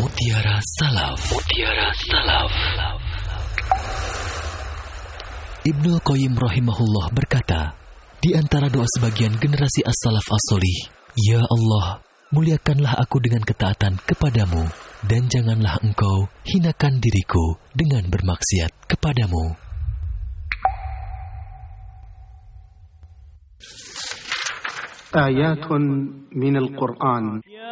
Mutiara Salaf. Mutiara Salaf. Ibnul Qayyim rahimahullah berkata, di antara doa sebagian generasi as-salaf as-solih, Ya Allah, muliakanlah aku dengan ketaatan kepadamu, dan janganlah engkau hinakan diriku dengan bermaksiat kepadamu. Ayatun minal Qur'an.